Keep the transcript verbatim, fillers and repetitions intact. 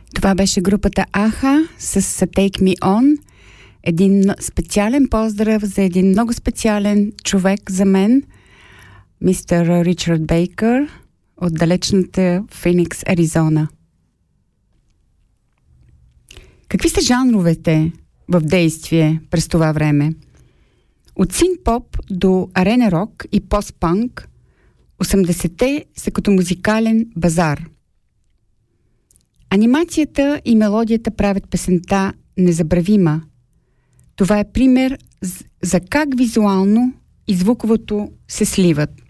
Това беше групата Аха с Take Me On. Един специален поздрав за един много специален човек за мен, мистер Ричард Бейкър от далечната Феникс, Аризона. Какви са жанровете в действие през това време? От синт-поп до арена рок и пост-панк, осемдесетте са като музикален базар. Анимацията и мелодията правят песента незабравима. Това е пример за как визуално и звуковото се сливат.